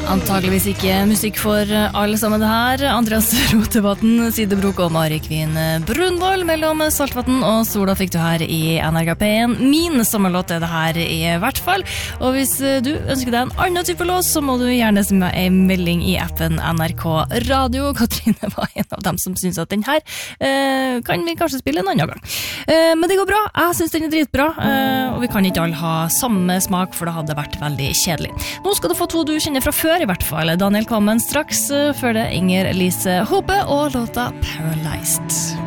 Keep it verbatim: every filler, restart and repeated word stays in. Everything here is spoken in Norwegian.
Antageligvis ikke musikk for alle sammen det her. Andreas Rotevatn, Sidebrok og Mari Kvin Brunvoll mellom Saltvatn og Sola fikk du her i N R K P en. Min sommerlåt er det her i hvert fall. Og hvis du ønsker deg en annen type lås, så må du gjerne sende meg en melding i appen N R K Radio. Katrine var en av dem som synes at den her eh, kan vi kanskje spille en annen gang. Eh, men det går bra. Jeg synes den er dritbra. Eh, og vi kan ikke alle ha samme smak, for det hadde vært veldig kjedelig. Nå skal du få to du kjenner fra før i hvert fall. Daniel Kvammen straks, før det Inger Elise Hope og låta Paralyzed.